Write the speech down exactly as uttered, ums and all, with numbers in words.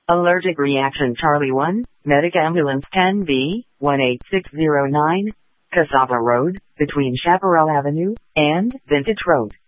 Allergic reaction Charlie one, Medic Ambulance ten B, one eight six zero nine, Cassava Road, between Chaparral Avenue and Vintage Road.